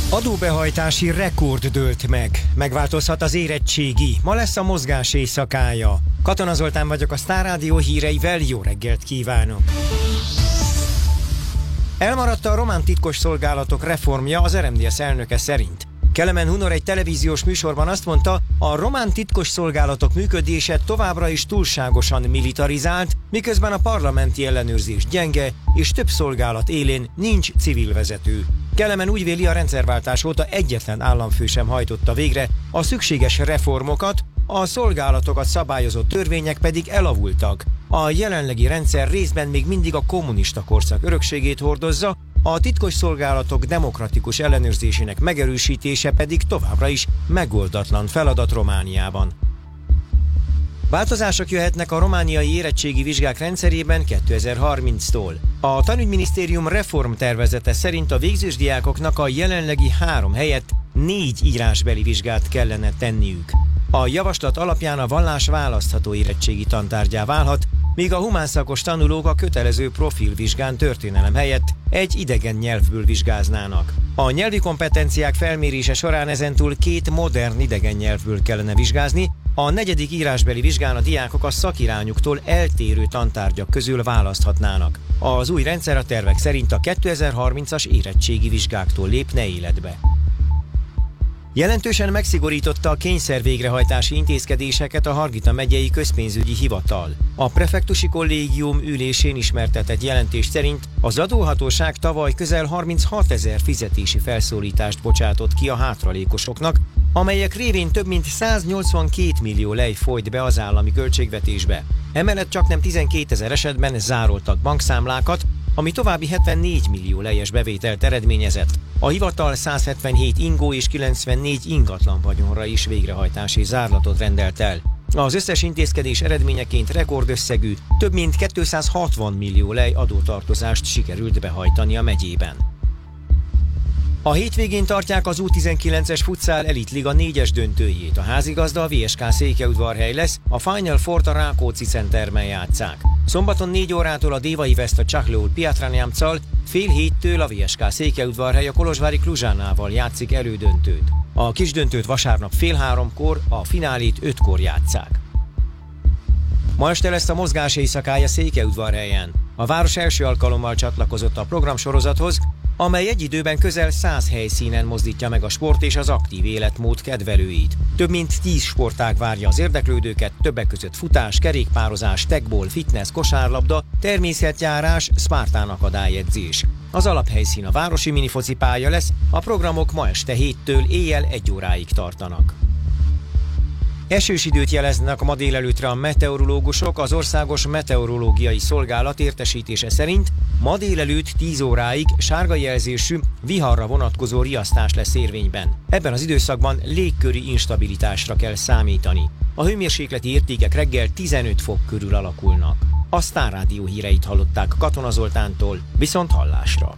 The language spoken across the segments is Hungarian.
Adóbehajtási rekord dőlt meg. Megváltozhat az érettségi. Ma lesz a mozgás éjszakája. Katona Zoltán vagyok, a Sztár Rádió híreivel, jó reggelt kívánok! Elmaradt a román titkosszolgálatok reformja az RMDSZ elnöke szerint. Kelemen Hunor egy televíziós műsorban azt mondta, a román titkosszolgálatok működése továbbra is túlságosan militarizált, miközben a parlamenti ellenőrzés gyenge, és több szolgálat élén nincs civil vezető. Kelemen úgy véli, a rendszerváltás óta egyetlen államfő sem hajtotta végre a szükséges reformokat, a szolgálatokat szabályozó törvények pedig elavultak. A jelenlegi rendszer részben még mindig a kommunista korszak örökségét hordozza, a titkosszolgálatok demokratikus ellenőrzésének megerősítése pedig továbbra is megoldatlan feladat Romániában. Változások jöhetnek a romániai érettségi vizsgák rendszerében 2030-tól. A tanügyminisztérium reformtervezete szerint a végzős diákoknak a jelenlegi 3 helyett 4 írásbeli vizsgát kellene tenniük. A javaslat alapján a vallás választható érettségi tantárgyá válhat, míg a humánszakos tanulók a kötelező profilvizsgán történelem helyett egy idegen nyelvből vizsgáznának. A nyelvi kompetenciák felmérése során ezentúl 2 modern idegen nyelvből kellene vizsgázni, a 4. írásbeli vizsgán a diákok a szakirányuktól eltérő tantárgyak közül választhatnának. Az új rendszer a tervek szerint a 2030-as érettségi vizsgáktól lépne életbe. Jelentősen megszigorította a kényszer végrehajtási intézkedéseket a Hargita megyei közpénzügyi hivatal. A prefektusi kollégium ülésén ismertetett jelentés szerint az adóhatóság tavaly közel 36 000 fizetési felszólítást bocsátott ki a hátralékosoknak, amelyek révén több mint 182 millió lej folyt be az állami költségvetésbe. Emellett csaknem 12 000 esetben zároltak bankszámlákat, ami további 74 millió lejes bevételt eredményezett. A hivatal 177 ingó és 94 ingatlan vagyonra is végrehajtási zárlatot rendelt el. Az összes intézkedés eredményeként rekordösszegű, több mint 260 millió lej adótartozást sikerült behajtani a megyében. A hétvégén tartják az U19-es Futsal Elite Liga 4-es döntőjét. A házigazda a VSK Székelyudvarhely lesz, a Final Fourt a Rákóczi Centerben játsszák. Szombaton 4 órától a Dévai Veszta Csaklóul Piatranjámccal, fél héttől a VSK Székelyudvarhely a Kolozsvári Kluzsánával játszik elődöntőt. A kisdöntőt vasárnap fél 3-kor, a finálét 5-kor játsszák. Ma este lesz a mozgás éjszakája Székelyudvarhelyen. A város első alkalommal csatlakozott a programsorozathoz, amely egy időben közel 100 helyszínen mozdítja meg a sport és az aktív életmód kedvelőit. Több mint 10 sportág várja az érdeklődőket, többek között futás, kerékpározás, tekball, fitness, kosárlabda, természetjárás, szpartán akadályedzés. Az alaphelyszín a városi minifocipálya lesz, a programok ma este 7-től éjjel 1 óráig tartanak. Esős időt jeleznek ma délelőttre a meteorológusok. Az Országos Meteorológiai Szolgálat értesítése szerint ma délelőtt 10 óráig sárga jelzésű, viharra vonatkozó riasztás lesz érvényben. Ebben az időszakban légköri instabilitásra kell számítani. A hőmérsékleti értékek reggel 15 fok körül alakulnak. A Sztár Rádió híreit hallották Katona Zoltántól, viszont hallásra.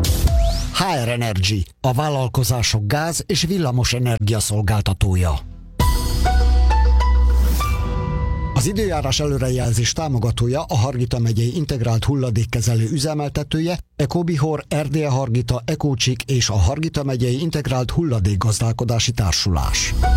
HR Energy, a vállalkozások gáz- és villamos energia szolgáltatója. Az időjárás előrejelzés támogatója a Hargita megyei integrált hulladékkezelő üzemeltetője, Ecobihor, RDE Hargita, Ecócsik és a Hargita megyei integrált hulladékgazdálkodási társulás.